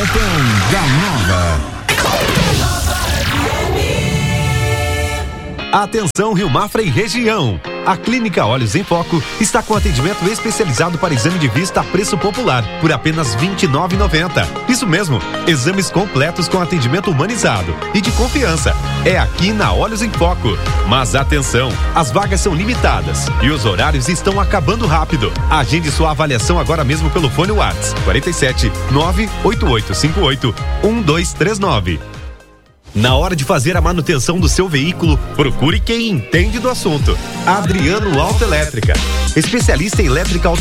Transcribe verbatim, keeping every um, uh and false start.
Balcão da Nova. Atenção Rio Mafra e região. A Clínica Olhos em Foco está com atendimento especializado para exame de vista a preço popular, por apenas vinte e nove reais e noventa centavos. Isso mesmo, exames completos com atendimento humanizado e de confiança. É aqui na Olhos em Foco. Mas atenção, as vagas são limitadas e os horários estão acabando rápido. Agende sua avaliação agora mesmo pelo fone WhatsApp quarenta e sete, nove oito oito cinco oito, um dois três nove. Na hora de fazer a manutenção do seu veículo, procure quem entende do assunto. Adriano Autoelétrica, especialista em elétrica automotiva.